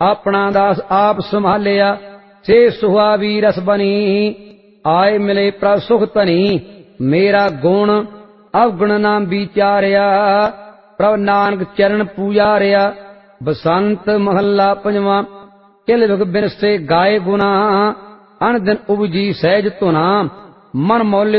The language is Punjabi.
ਆਪਣਾ ਦਾਸ ਆਪ ਸੰਭਾਲਿਆ ਸੇ ਸੁਹਾਵੀ ਰਸ ਬਣੀ ਆਏ ਮਿਲੇ ਪ੍ਰਭ ਸੁਖ ਧਨੀ ਮੇਰਾ ਗੁਣ ਅਵਗੁਣ ਨਾ ਵਿਚਾਰਿਆ ਪ੍ਰਭ ਨਾਨਕ ਚਰਨ ਪੂਜਾਰਿਆ ਬਸੰਤ ਮਹੱਲਾ ਪੰਜਵਾਂ ਕਿਲ ਵਿਗ ਬਿਨ ਸੇ ਗਾਏ ਗੁਨਾ ਅਨ ਦਿਨ ਉਪਜੀ ਸਹਿਜ ਧੁਨਾ ਮਨ ਮੌਲਿ